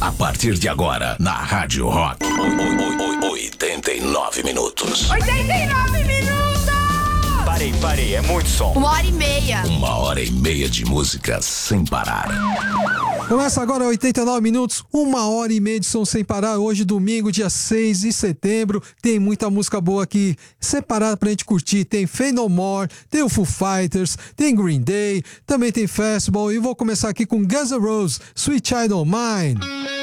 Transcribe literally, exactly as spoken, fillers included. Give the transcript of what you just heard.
A partir de agora, na Rádio Rock, oitenta e nove minutos. oitenta e nove minutos! Parei, parei, é muito som. Uma hora e meia. Uma hora e meia de música sem parar. Começa agora oitenta e nove minutos, uma hora e meia de som sem parar. Hoje, domingo, dia seis de setembro. Tem muita música boa aqui separada pra gente curtir. Tem Faith No More, tem o Foo Fighters, tem Green Day, também tem Festival. E vou começar aqui com Guns N' Roses, Sweet Child O' Mine.